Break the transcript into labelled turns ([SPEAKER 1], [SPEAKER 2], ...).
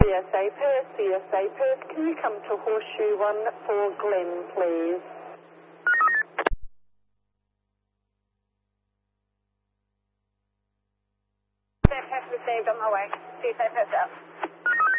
[SPEAKER 1] CSA Perth, can you come to Horseshoe 1 for Glen, please?
[SPEAKER 2] Perth received, on my way. CSA Perth out.